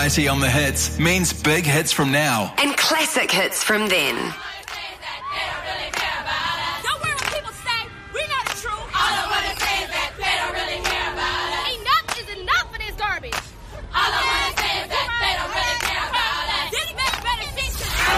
variety on the hits means big hits from now. And classic hits from then.